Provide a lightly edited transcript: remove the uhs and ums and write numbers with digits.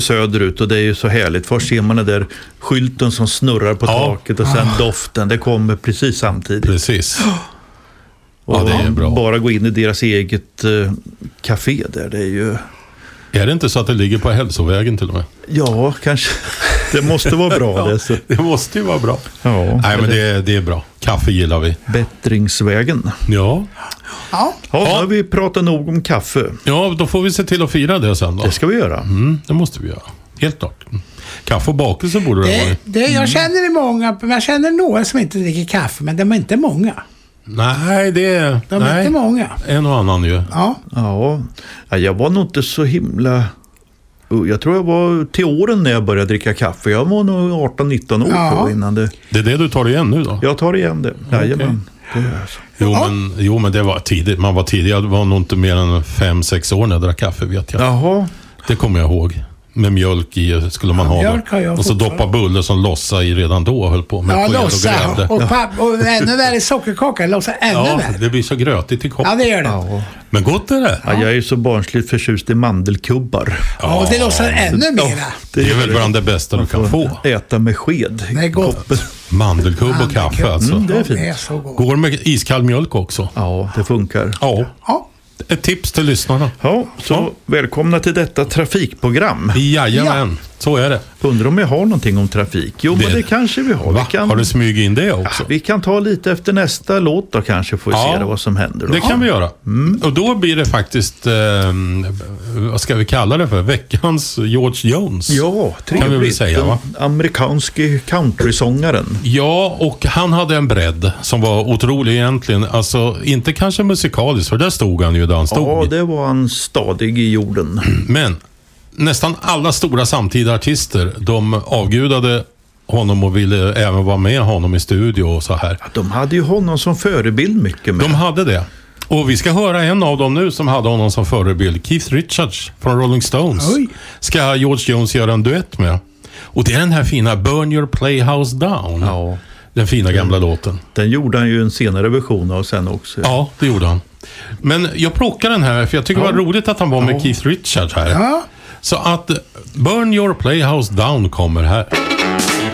söderut och det är ju så härligt. Först ser man den där skylten som snurrar på taket och sen doften. Det kommer precis samtidigt. Precis. Och det är bra. Bara gå in i deras eget café där. Det är ju... Är det inte så att det ligger på hälsovägen till och med? Ja, kanske. Det måste vara bra. Det måste ju vara bra. Ja, nej, men det är bra. Kaffe gillar vi. Bättringsvägen. Ja. Ja, nu har vi pratat nog om kaffe. Ja, då får vi se till att fira det sen då. Det ska vi göra. Det måste vi göra. Helt klart. Kaffe och bakelse borde det vara. Jag känner många, jag känner några som inte dricker kaffe, men de är inte många. Nej, de är inte många. En och annan ju. Ja, jag var nog inte så himla... Jag tror jag var till åren när jag började dricka kaffe. Jag var nog 18-19 år på innan det... Det är det du tar igen nu då? Jag tar igen det. Jajamän. Jo, men det var tidigt. Man var tidig. Jag var nog inte mer än 5-6 år när jag drack kaffe, vet jag. Jaha. Det kommer jag ihåg. Med mjölk i skulle man ha det. Och så doppa bullar som lossa i redan då höll på med sked och grävde. Och ännu värre sockerkaka, lossa ännu värre. Det blir så grötigt i koppen. Ja, det gör det. Ja. Men gott är det. Ja, jag är ju så barnsligt förtjust i mandelkubbar. Ja, och det lossar ännu mera. Det är väl bland det bästa du kan få. Äta med sked. Det är gott. Mandelkubb och kaffe alltså. Det är fint. Det är så gott. Går med iskall mjölk också. Ja, det funkar. Ja. Ett tips till lyssnarna. Ja, så välkomna till detta trafikprogram. Jajamän, så är det. Undrar om jag har någonting om trafik? Jo, men det kanske vi har. Har du smugit in det också? Vi kan ta lite efter nästa låt då kanske, får vi se vad som händer. Då. Det kan vi göra. Och då blir det faktiskt, vad ska vi kalla det för? Veckans George Jones. Ja, trevligt. Kan vi väl säga, va? Den amerikanske countrysångaren. Ja, och han hade en bredd som var otrolig egentligen. Alltså, inte kanske musikaliskt, för där stod han ju där han stod. Ja, det var han stadig i jorden. Men nästan alla stora samtida artister, de avgudade honom och ville även vara med honom i studio och så här. Ja, de hade ju honom som förebild mycket med. De hade det. Och vi ska höra en av dem nu som hade honom som förebild. Keith Richards från Rolling Stones. Oj. Ska George Jones göra en duett med. Och det är den här fina Burn Your Playhouse Down. Ja. Den fina gamla låten. Den gjorde han ju en senare version av sen också. Ja, det gjorde han. Men jag plockar den här för jag tycker det var roligt att han var med Keith Richards här. Ja. Så att Burn Your Playhouse Down kommer här.